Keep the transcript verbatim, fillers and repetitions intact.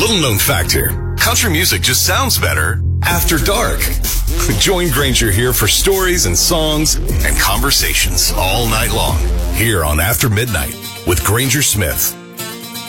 Little known fact here, country music just sounds better after dark. Join Granger here for stories and songs and conversations all night long here on After Midnight with Granger Smith.